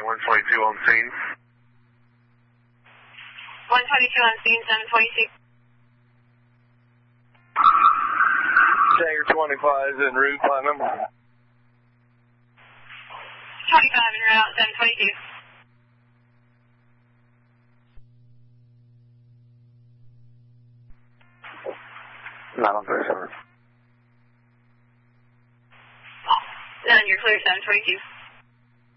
122 on scene. 122 on scene, 722. Jagger 25 is en route, Platinum. 25 en route, 722. Not on 37. Then you're clear, 722.